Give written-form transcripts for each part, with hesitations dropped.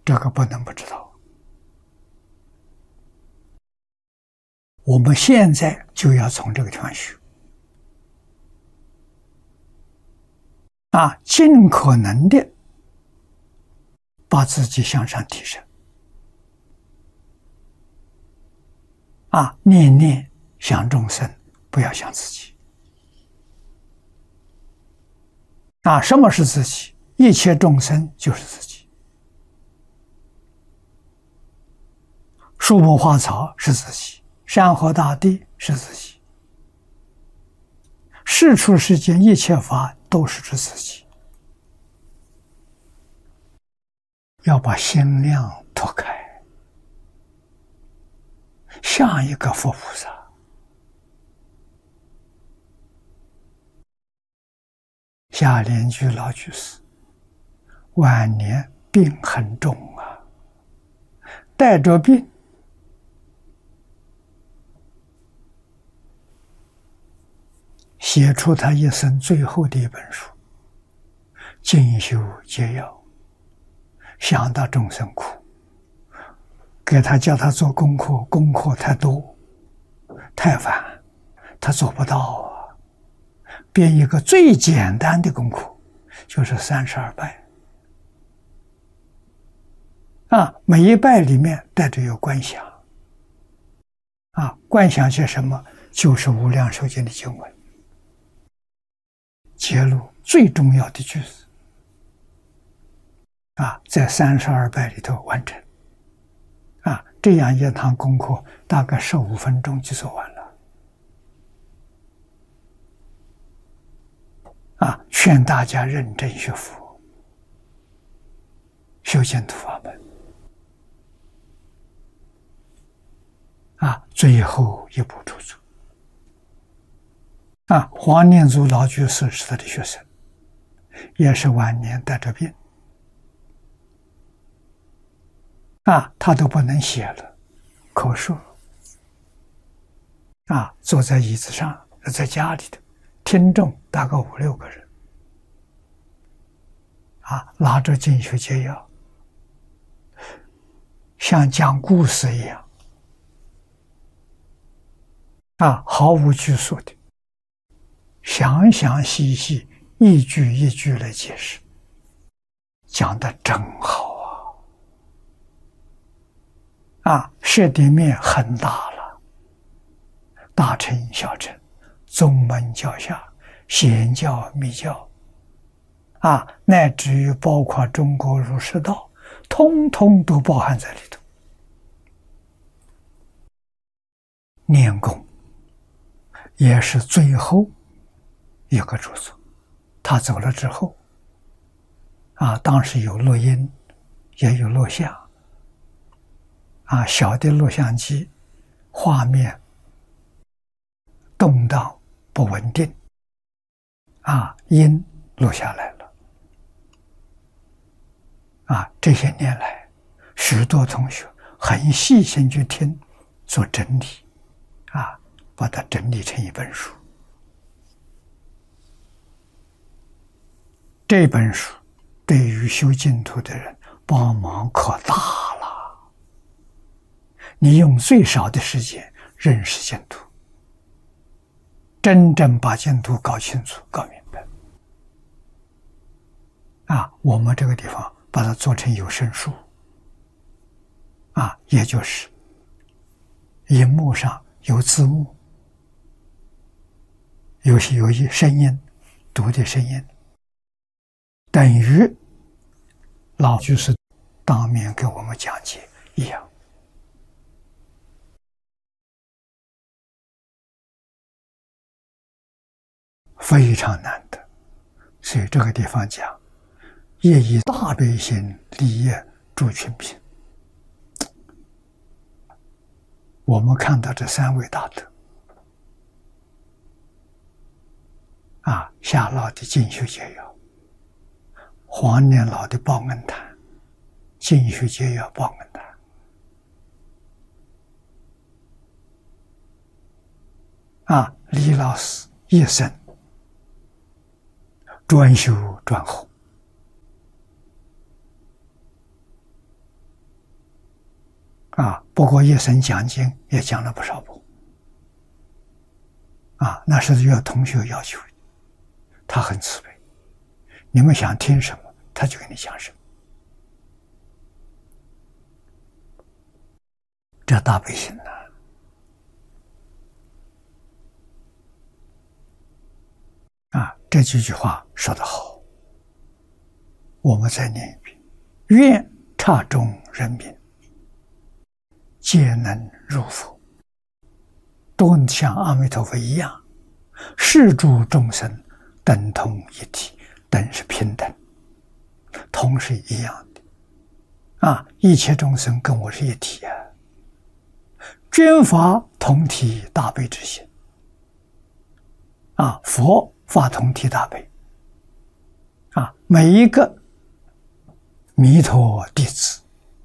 这个不能不知道。我们现在就要从这个地方学尽可能的把自己向上提升念念想众生，不要想自己什么是自己？一切众生就是自己，树木花草是自己，山河大地是自己，世出世间一切法都是指自己。要把心量拓开，像一个佛菩萨。夏莲居老居士晚年病很重带着病写出他一生最后的一本书《进修戒要》，想到众生苦，叫他做功课，功课太多太烦，他做不到编一个最简单的功课，就是32拜每一拜里面带着有观想观想些什么？就是无量寿经的经文，揭露最重要的句子在32拜里头完成这样一堂功课大概15分钟就做完了劝大家认真学佛，修净土法门最后一步出处黄念祖老居士是他的学生，也是晚年带着病他都不能写了，口述坐在椅子上，在家里的听众大概5、6个人拿着进修戒要，像讲故事一样毫无拘束的详详细细一句一句来解释，讲得真好涉的面很大了，大乘小乘，宗门教下，显教密教乃至于包括中国儒释道，通通都包含在里头。念功也是最后一个著作，他走了之后当时有录音，也有录像小的录像机画面动荡不稳定音录下来了这些年来许多同学很细心去听，做整理把它整理成一本书。这本书对于修净土的人帮忙可大了，你用最少的时间认识净土，真正把净土搞清楚搞明白我们这个地方把它做成有声书也就是荧幕上有字幕，有声音，读的声音，等于老居士当面给我们讲解一样。非常难得，所以这个地方讲业以大悲心利业助群品。我们看到这3位大德夏老的进修戒要，黄念老的报恩坛，进修戒要报恩坛李老师一生专修专弘不过一生讲经也讲了不少部。那是有同学要求的，他很慈悲，你们想听什么，他就给你讲什么。这大悲心这几句话说得好，我们再念一遍：愿刹中人民皆能入佛，都像阿弥陀佛一样，视诸众生等同一体，等是平等，同是一样的一切众生跟我是一体均发同体大悲之心佛发同体大悲每一个弥陀弟子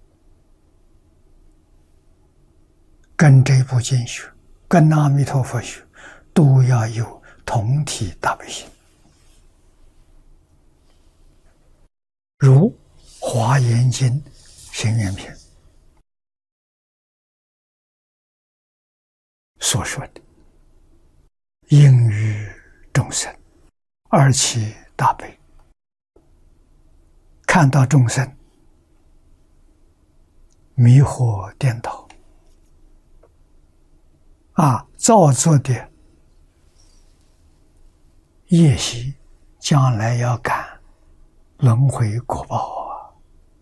跟这部经学，跟阿弥陀佛学，都要有同体大悲心。如华严经行愿篇所说的，应于众生而起大悲，看到众生迷惑颠倒造作的业习，将来要感轮回果报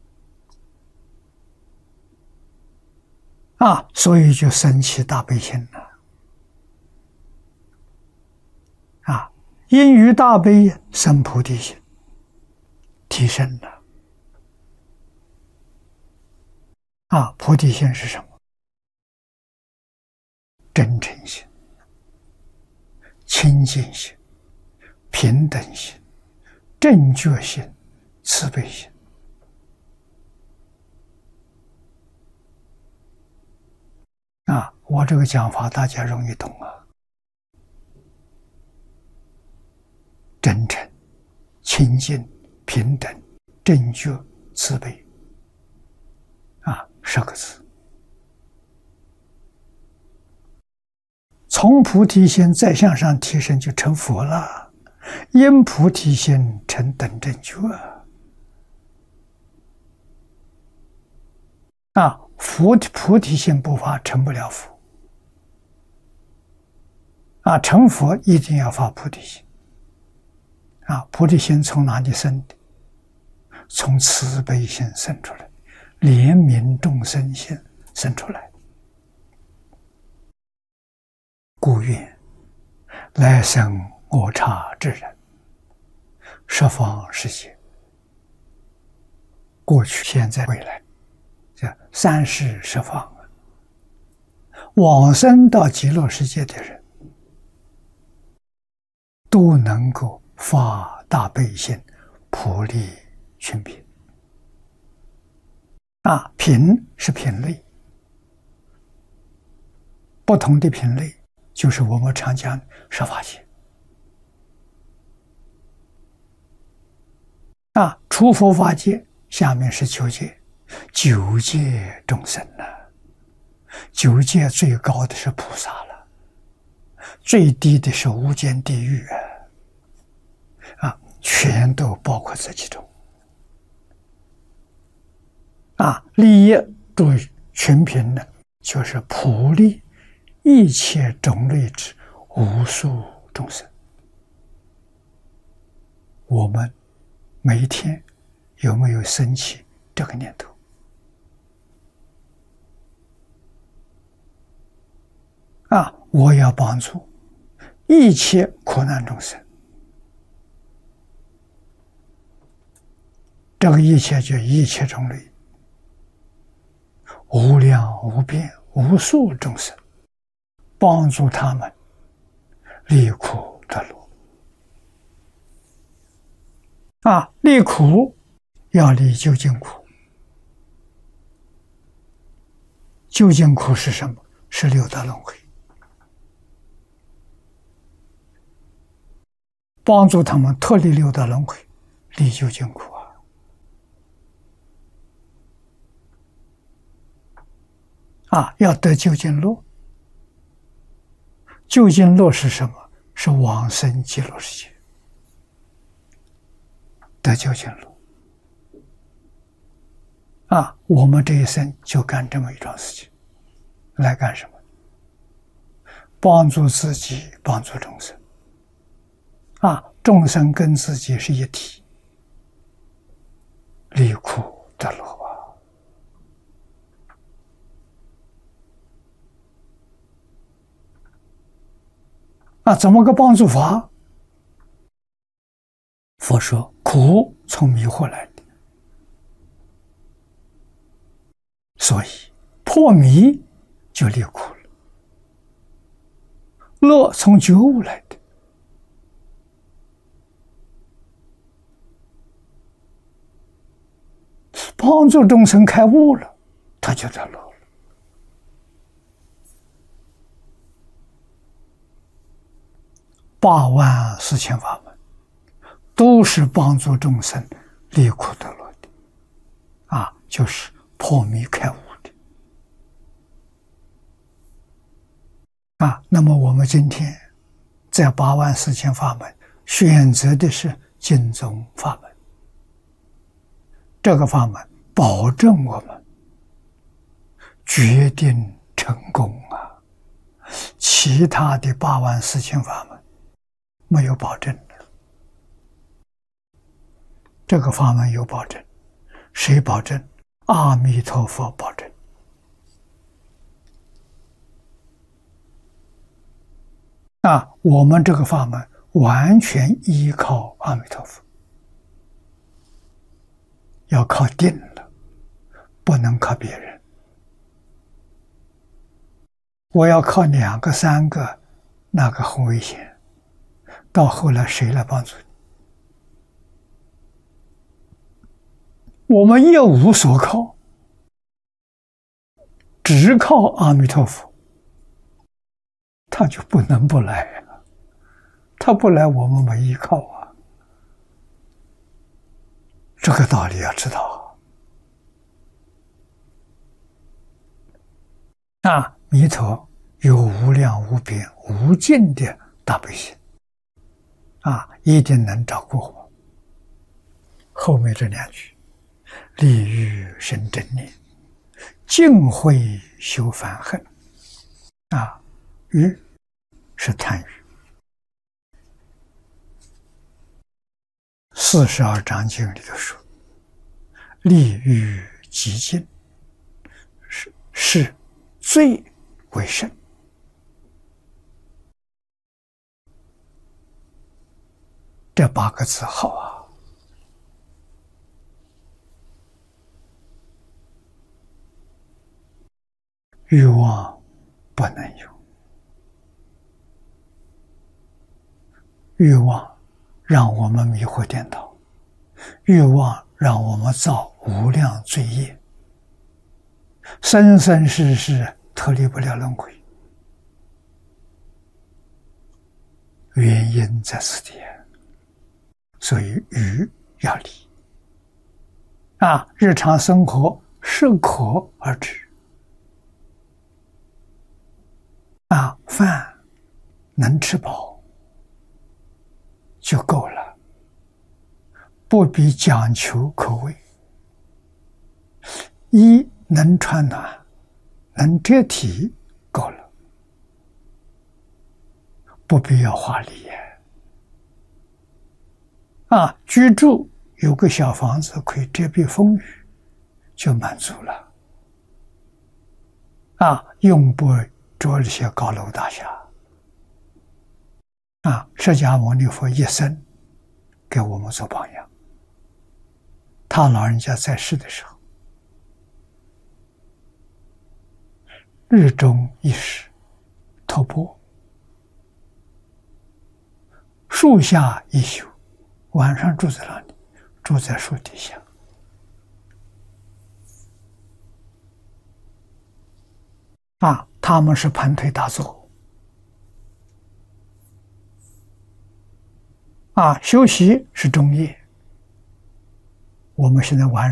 所以就生起大悲心了因于大悲生菩提心，提升了菩提心是什么？真诚心、清净心、平等心、正觉心、慈悲心我这个讲法大家容易懂真诚、清净、平等、正觉、慈悲10个字。从菩提心再向上提升，就成佛了。因菩提心成等正觉菩提心不发，成不了佛成佛一定要发菩提心菩提心从哪里生的？从慈悲心生出来，怜悯众生心生出来。故愿来生我刹之人，十方世界，过去、现在、未来，这三世十方往生到极乐世界的人，都能够发大悲心，普利群品品是品类，不同的品类就是我们常讲十法界除佛法界，下面是九界，九界众生九界最高的是菩萨了，最低的是无间地狱全都包括这其中利益诸群品的，就是普利一切种类之无数众生。我们每一天有没有升起这个念头我要帮助一切苦难众生，这个一切就一切种类，无量无边无数众生，帮助他们离苦得乐离苦要离究竟苦。究竟苦是什么？是六道轮回。帮助他们脱离六道轮回，离究竟苦要得究竟乐。究竟乐是什么？是往生极乐世界，得究竟乐。我们这一生就干这么一桩事情，来干什么？帮助自己，帮助众生。众生跟自己是一体，离苦得乐怎么个帮助法？佛说，苦从迷惑来的，所以破迷就离苦了。乐从觉悟来的，帮助众生开悟了，他就得乐了。84000法门都是帮助众生离苦得乐的，就是破迷开悟的。那么我们今天在84000法门选择的是净宗法门，这个法门保证我们决定成功其他的84000法门没有保证的。这个法门有保证，谁保证？阿弥陀佛保证。我们这个法门完全依靠阿弥陀佛，要靠定了，不能靠别人。我要靠2个3个，那个很危险。到后来谁来帮助你？我们一无所靠，只靠阿弥陀佛，他就不能不来他不来，我们没依靠这个道理要知道弥陀有无量无边无尽的大悲心一定能照顾我们。后面这2句，利欲生正念，净慧修梵恨欲是贪欲。42章经里头说，利欲极尽，是最为甚。这8个字好欲望不能有，欲望让我们迷惑颠倒，欲望让我们造无量罪业，生生世世脱离不了轮回。原因在此地，所以欲要离日常生活适可而止饭能吃饱就够了，不必讲求口味。衣能穿暖，能遮体够了，不必要华丽居住有个小房子可以遮蔽风雨，就满足了用不着这些高楼大厦释迦牟尼佛一生给我们做榜样。他老人家在世的时候，日中一时托钵，树下一宿，晚上住在那里，住在树底下他们是盘腿打坐休息是中夜，我们现在晚上